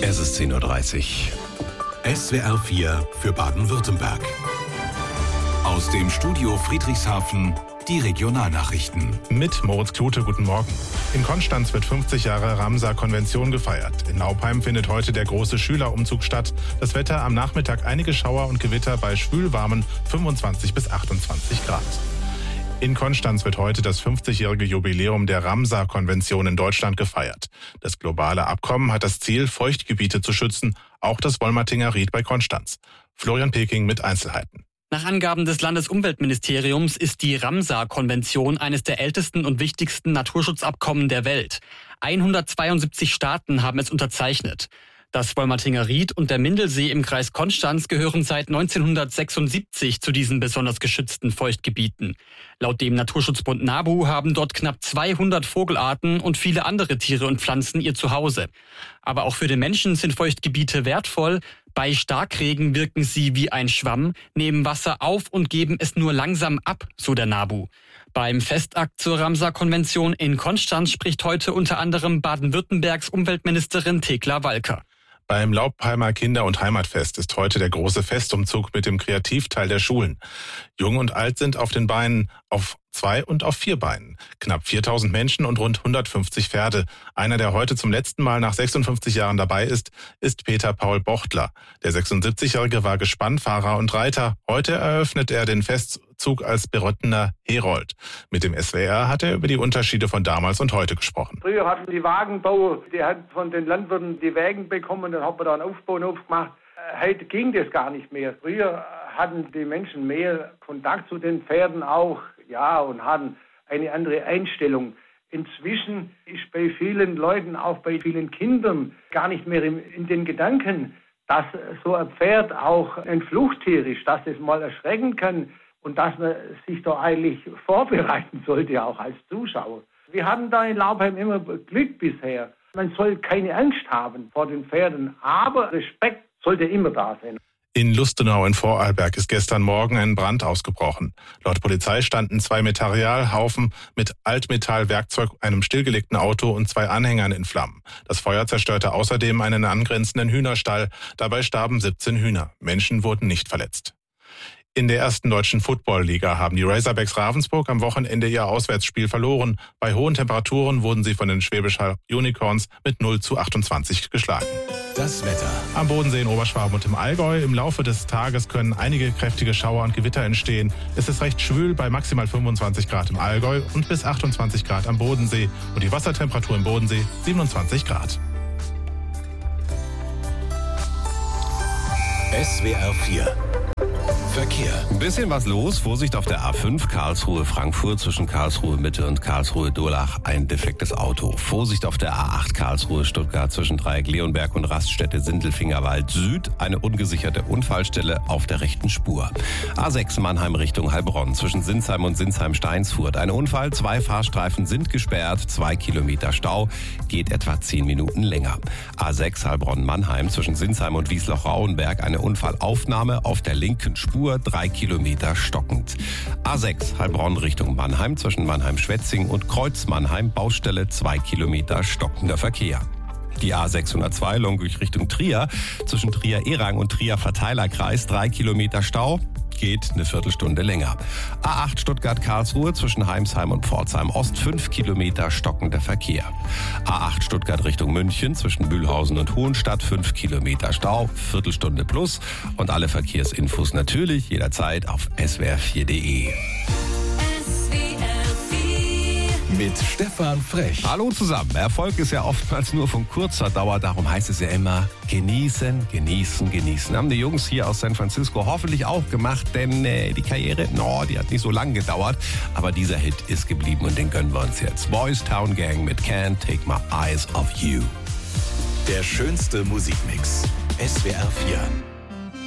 Es ist 10:30 Uhr. SWR 4 für Baden-Württemberg. Aus dem Studio Friedrichshafen die Regionalnachrichten. Mit Moritz Klute, guten Morgen. In Konstanz wird 50 Jahre Ramsar-Konvention gefeiert. In Laupheim findet heute der große Schülerumzug statt. Das Wetter am Nachmittag einige Schauer und Gewitter bei schwülwarmen 25 bis 28 Grad. In Konstanz wird heute das 50-jährige Jubiläum der Ramsar-Konvention in Deutschland gefeiert. Das globale Abkommen hat das Ziel, Feuchtgebiete zu schützen, auch das Wolmertinger Ried bei Konstanz. Florian Peking mit Einzelheiten. Nach Angaben des Landesumweltministeriums ist die Ramsar-Konvention eines der ältesten und wichtigsten Naturschutzabkommen der Welt. 172 Staaten haben es unterzeichnet. Das Wolmertinger Ried und der Mindelsee im Kreis Konstanz gehören seit 1976 zu diesen besonders geschützten Feuchtgebieten. Laut dem Naturschutzbund NABU haben dort knapp 200 Vogelarten und viele andere Tiere und Pflanzen ihr Zuhause. Aber auch für den Menschen sind Feuchtgebiete wertvoll. Bei Starkregen wirken sie wie ein Schwamm, nehmen Wasser auf und geben es nur langsam ab, so der NABU. Beim Festakt zur Ramsar-Konvention in Konstanz spricht heute unter anderem Baden-Württembergs Umweltministerin Thekla Walker. Beim Laupheimer Kinder- und Heimatfest ist heute der große Festumzug mit dem Kreativteil der Schulen. Jung und alt sind auf den Beinen, auf 2 und auf 4 Beinen. Knapp 4000 Menschen und rund 150 Pferde. Einer, der heute zum letzten Mal nach 56 Jahren dabei ist Peter Paul Bochtler. Der 76-Jährige war Gespannfahrer und Reiter. Heute eröffnet er den Festzug als berottener Herold. Mit dem SWR hat er über die Unterschiede von damals und heute gesprochen. Früher hatten die Wagenbauer, die hatten von den Landwirten die Wägen bekommen, dann hat man da einen Aufbau aufgemacht. Heute ging das gar nicht mehr. Früher hatten die Menschen mehr Kontakt zu den Pferden auch, ja, und hatten eine andere Einstellung. Inzwischen ist bei vielen Leuten, auch bei vielen Kindern, gar nicht mehr in den Gedanken, dass so ein Pferd auch ein Fluchttier ist, dass es mal erschrecken kann und dass man sich da eigentlich vorbereiten sollte, auch als Zuschauer. Wir hatten da in Laupheim immer Glück bisher. Man soll keine Angst haben vor den Pferden, aber Respekt sollte immer da sein. In Lustenau in Vorarlberg ist gestern Morgen ein Brand ausgebrochen. Laut Polizei standen 2 Materialhaufen mit Altmetallwerkzeug, einem stillgelegten Auto und 2 Anhängern in Flammen. Das Feuer zerstörte außerdem einen angrenzenden Hühnerstall. Dabei starben 17 Hühner. Menschen wurden nicht verletzt. In der ersten deutschen Football-Liga haben die Razorbacks Ravensburg am Wochenende ihr Auswärtsspiel verloren. Bei hohen Temperaturen wurden sie von den Schwäbisch Hall Unicorns mit 0:28 geschlagen. Das Wetter. Am Bodensee in Oberschwaben und im Allgäu. Im Laufe des Tages können einige kräftige Schauer und Gewitter entstehen. Es ist recht schwül bei maximal 25 Grad im Allgäu und bis 28 Grad am Bodensee. Und die Wassertemperatur im Bodensee 27 Grad. SWR 4 Verkehr. Ein bisschen was los. Vorsicht auf der A5 Karlsruhe-Frankfurt zwischen Karlsruhe-Mitte und Karlsruhe-Durlach. Ein defektes Auto. Vorsicht auf der A8 Karlsruhe-Stuttgart zwischen Dreieck-Leonberg und Raststätte Sindelfingerwald Süd. Eine ungesicherte Unfallstelle auf der rechten Spur. A6 Mannheim Richtung Heilbronn zwischen Sinsheim und Sinsheim-Steinsfurt. Ein Unfall. 2 Fahrstreifen sind gesperrt. 2 Kilometer Stau. Geht etwa 10 Minuten länger. A6 Heilbronn-Mannheim zwischen Sinsheim und Wiesloch-Rauenberg. Eine Unfallaufnahme auf der linken Spur. 3 Kilometer stockend. A6 Heilbronn Richtung Mannheim zwischen Mannheim-Schwetzing und Kreuz-Mannheim. Baustelle 2 Kilometer stockender Verkehr. Die A602 Longuich Richtung Trier zwischen Trier-Erang und Trier-Verteilerkreis. 3 Kilometer Stau. Geht eine Viertelstunde länger. A8 Stuttgart-Karlsruhe zwischen Heimsheim und Pforzheim Ost 5 Kilometer stockender Verkehr. A8 Stuttgart Richtung München zwischen Mühlhausen und Hohenstadt 5 Kilometer Stau, Viertelstunde plus. Und alle Verkehrsinfos natürlich jederzeit auf swr4.de. Mit Stefan Frech. Hallo zusammen. Erfolg ist ja oftmals nur von kurzer Dauer. Darum heißt es ja immer genießen, genießen, genießen. Haben die Jungs hier aus San Francisco hoffentlich auch gemacht, denn die Karriere, die hat nicht so lang gedauert. Aber dieser Hit ist geblieben und den gönnen wir uns jetzt. Boys Town Gang mit Can't Take My Eyes Off You. Der schönste Musikmix. SWR 4.